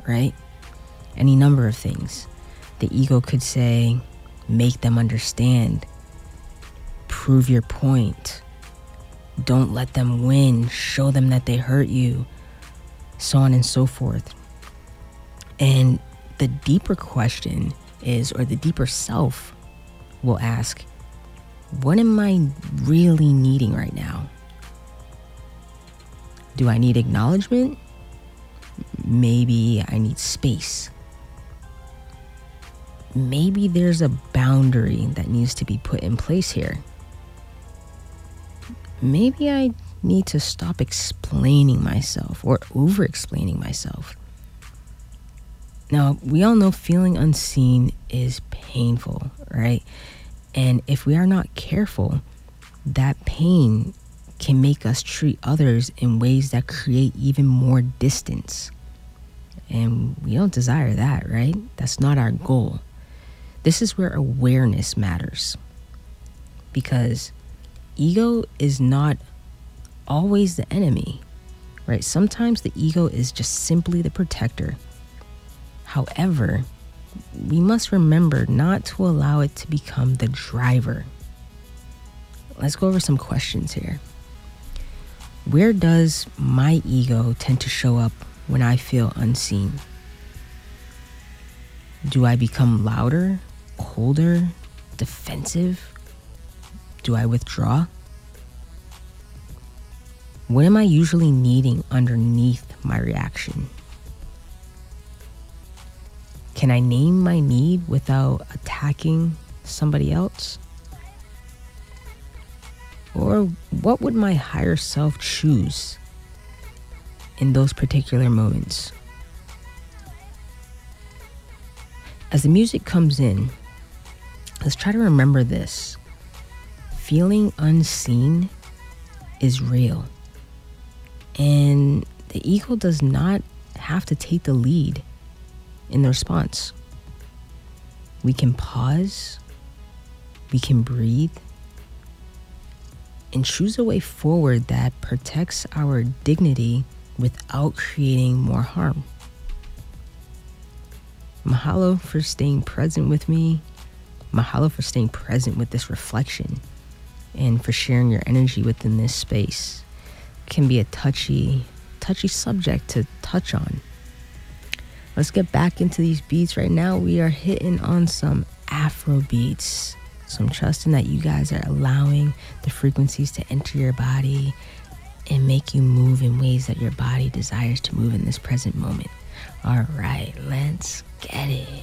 right? Any number of things. The ego could say, make them understand, prove your point, don't let them win, show them that they hurt you, so on and so forth. And the deeper question is, or the deeper self will ask, what am I really needing right now? Do I need acknowledgement? Maybe I need space. Maybe there's a boundary that needs to be put in place here. Maybe I need to stop explaining myself or over-explaining myself. Now, we all know feeling unseen is painful, right? And if we are not careful, that pain can make us treat others in ways that create even more distance. And we don't desire that, right? That's not our goal. This is where awareness matters, because ego is not always the enemy, right? Sometimes the ego is just simply the protector. However, we must remember not to allow it to become the driver. Let's go over some questions here. Where does my ego tend to show up when I feel unseen? Do I become louder, colder, defensive? Do I withdraw? What am I usually needing underneath my reaction? Can I name my need without attacking somebody else? Or what would my higher self choose in those particular moments? As the music comes in, let's try to remember this. Feeling unseen is real. And the ego does not have to take the lead in the response. We can pause, we can breathe, and choose a way forward that protects our dignity without creating more harm. Mahalo for staying present with me. Mahalo for staying present with this reflection and for sharing your energy within this space. It can be a touchy subject to touch on. Let's get back into these beats right now. We are hitting on some Afro beats. So I'm trusting that you guys are allowing the frequencies to enter your body and make you move in ways that your body desires to move in this present moment. All right, let's get it.